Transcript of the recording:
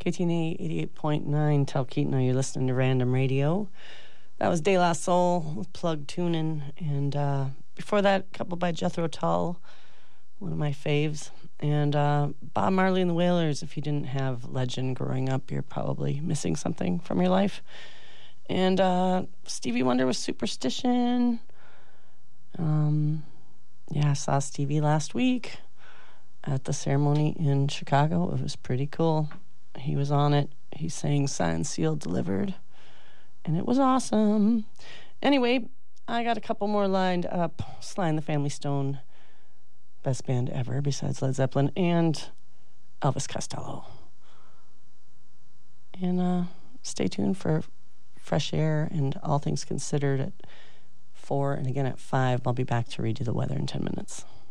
KTNA 88.9 Talkeetna. You're listening to Random Radio. That was De La Soul with Plug Tunin. And before that, a couple by Jethro Tull, one of my faves. And Bob Marley and the Wailers. If you didn't have Legend growing up, you're probably missing something from your life. And Stevie Wonder with Superstition. I saw Stevie last week at the ceremony in Chicago. It was pretty cool. He was on it. He sang Signed, Sealed, Delivered. And it was awesome. Anyway, I got a couple more lined up. Sly and the Family Stone, best band ever besides Led Zeppelin, and Elvis Costello. And stay tuned for Fresh Air and All Things Considered at 4, and again at 5. I'll be back to read you the weather in 10 minutes.